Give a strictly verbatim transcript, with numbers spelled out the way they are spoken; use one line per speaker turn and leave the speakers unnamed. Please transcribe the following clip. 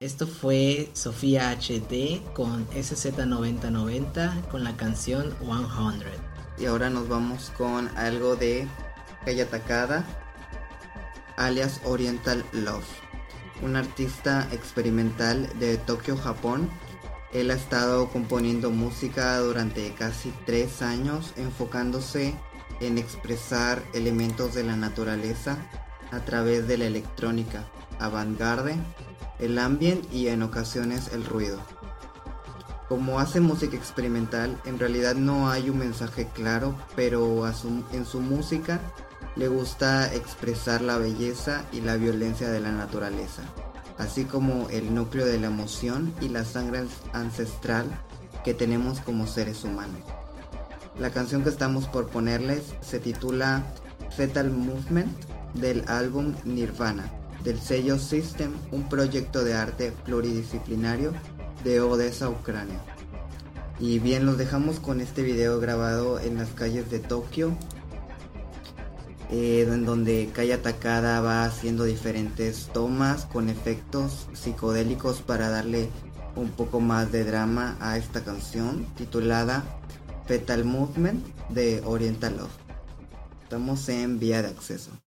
Esto fue Sofía H D con S Z noventa noventa con la canción cien.
Y ahora nos vamos con algo de Kaya Takada, alias Oriental Love, un artista experimental de Tokio, Japón. Él ha estado componiendo música durante casi tres años, enfocándose en expresar elementos de la naturaleza a través de la electrónica, avant-garde, el ambient y en ocasiones el ruido. Como hace música experimental, en realidad no hay un mensaje claro, pero a su, en su música le gusta expresar la belleza y la violencia de la naturaleza, así como el núcleo de la emoción y la sangre ancestral que tenemos como seres humanos. La canción que estamos por ponerles se titula Fetal Movement del álbum Nirvana, del sello System, un proyecto de arte pluridisciplinario de Odessa, Ucrania. Y bien, los dejamos con este video grabado en las calles de Tokio, eh, en donde Kaya Takada va haciendo diferentes tomas con efectos psicodélicos para darle un poco más de drama a esta canción titulada Fetal Movement de Oriental Love. Estamos en vía de acceso.